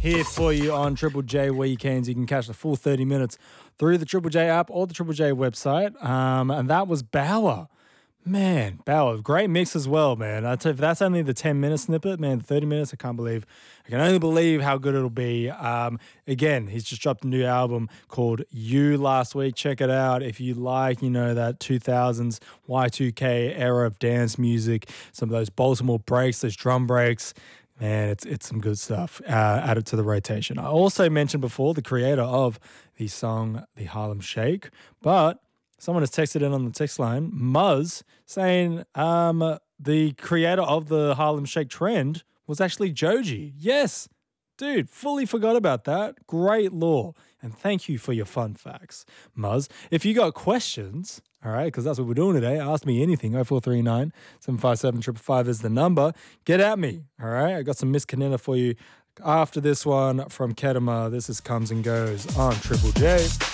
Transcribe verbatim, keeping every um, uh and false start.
here for you on Triple J Weekends. You can catch the full thirty minutes through the Triple J app or the Triple J website. Um, and that was Bauer. Man, Bauer, great mix as well, man. I tell you, if that's only the ten-minute snippet, man, thirty minutes, I can't believe, I can only believe how good it'll be. Um, again, he's just dropped a new album called You last week. Check it out if you like, you know, that two thousands Y two K era of dance music, some of those Baltimore breaks, those drum breaks. Man, it's it's some good stuff. Uh, add it to the rotation. I also mentioned before the creator of the song The Harlem Shake, but someone has texted in on the text line, Muzz, saying um, the creator of the Harlem Shake trend was actually Joji. Yes, dude, fully forgot about that. Great lore. And thank you for your fun facts, Muzz. If you got questions, all right, because that's what we're doing today, ask me anything. oh four three nine, seven five seven, five five five is the number. Get at me, all right? I got some Miss Canina for you after this one from Kedema. This is Comes and Goes on Triple J.